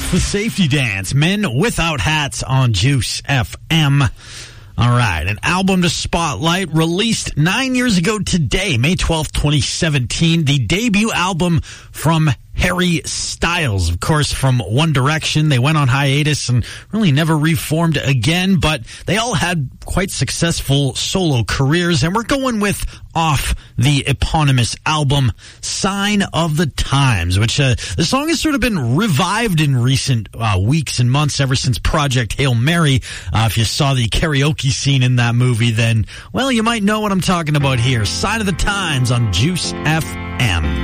The Safety Dance, Men Without Hats on Juice FM. All right, an album to spotlight released 9 years ago today, May 12th, 2017. The debut album from Harry Styles, of course, from One Direction. They went on hiatus and really never reformed again, but they all had quite successful solo careers, and we're going with off the eponymous album, Sign of the Times, which the song has sort of been revived in recent weeks and months ever since Project Hail Mary. If you saw the karaoke scene in that movie, then, well, you might know what I'm talking about here. Sign of the Times on Juice FM.